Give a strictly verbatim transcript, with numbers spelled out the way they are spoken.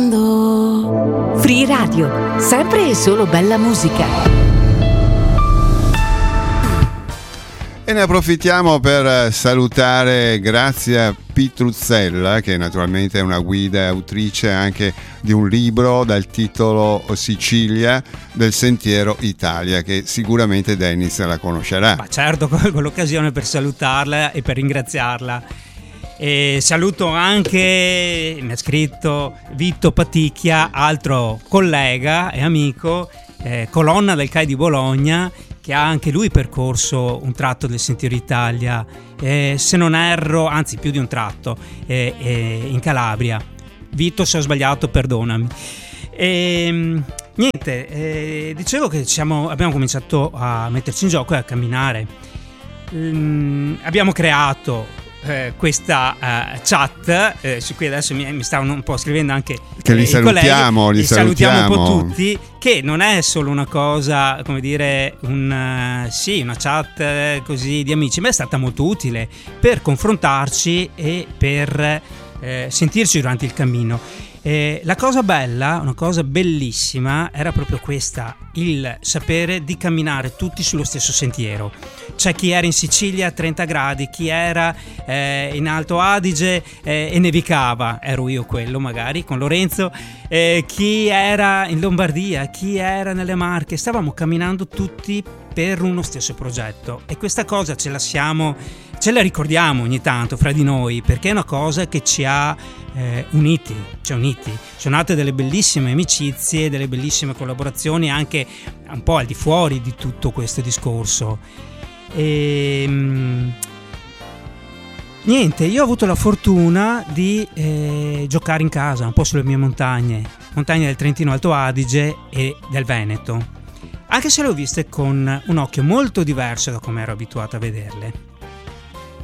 Free Radio, sempre e solo bella musica. E ne approfittiamo per salutare Grazia Pitruzzella, che naturalmente è una guida e autrice anche di un libro dal titolo Sicilia del Sentiero Italia, che sicuramente Dennis la conoscerà. Ma certo, colgo l'occasione per salutarla e per ringraziarla. E saluto anche, mi ha scritto Vitto Paticchia, altro collega e amico, eh, colonna del C A I di Bologna, che ha anche lui percorso un tratto del Sentiero Italia, eh, se non erro, anzi più di un tratto, eh, eh, in Calabria. Vitto, se ho sbagliato, perdonami. E, niente, eh, dicevo che siamo, abbiamo cominciato a metterci in gioco e a camminare. Mm, abbiamo creato Eh, questa uh, chat eh, su cui adesso mi, mi stavano un po' scrivendo anche che li eh, salutiamo, colleghi, li salutiamo. salutiamo un po' tutti, che non è solo una cosa, come dire, un, uh, sì, una chat eh, così di amici, ma è stata molto utile per confrontarci e per eh, sentirci durante il cammino. Eh, la cosa bella, una cosa bellissima era proprio questa, il sapere di camminare tutti sullo stesso sentiero. C'è chi era in Sicilia a trenta gradi, chi era eh, in Alto Adige eh, e nevicava, ero io quello magari con Lorenzo, eh, chi era in Lombardia, chi era nelle Marche, stavamo camminando tutti per uno stesso progetto, e questa cosa ce la siamo, ce la ricordiamo ogni tanto fra di noi, perché è una cosa che ci ha eh, uniti, ci ha uniti. Sono nate delle bellissime amicizie, delle bellissime collaborazioni anche un po' al di fuori di tutto questo discorso. E mh, niente, io ho avuto la fortuna di eh, giocare in casa un po' sulle mie montagne, montagne del Trentino Alto Adige e del Veneto, anche se le ho viste con un occhio molto diverso da come ero abituato a vederle.